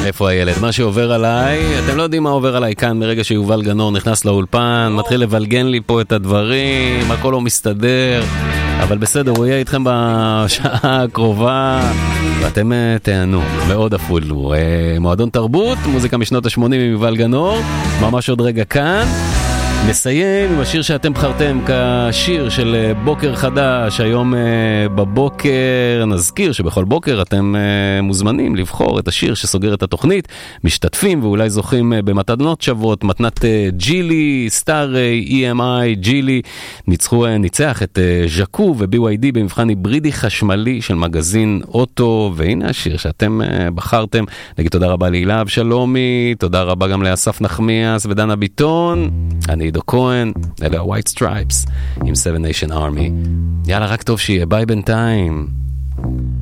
איפה הילד? מה שעובר עליי, אתם לא יודעים מה עובר עליי כאן מרגע שיובל גנור נכנס לאולפן, מתחיל לבלגן לי פה את הדברים, הכל לא מסתדר, אבל בסדר, הוא יהיה איתכם בשעה הקרובה, ואתם תהנו, מאוד אפילו. מועדון תרבות, מוזיקה משנות ה-80 עם יובל גנור, ממש עוד רגע כאן. נסיים עם השיר שאתם בחרתם כשיר של בוקר חדש. היום בבוקר נזכיר שבכל בוקר אתם מוזמנים לבחור את השיר שסוגר את התוכנית, משתתפים ואולי זוכים במתנות שוות, מתנת ג'ילי, סטארי, EMI, ג'ילי, ניצח את ז'קו ו-BYD במבחן היברידי חשמלי של מגזין אוטו, והנה השיר שאתם בחרתם. נגיד תודה רבה להילה אבשלומי, תודה רבה גם לאסף נחמיאס ודנה ביטון, אני עידו כהן, אלה ה-White Stripes עם Seven Nation Army. יאללה, רק טוב שיהיה, ביי בינתיים.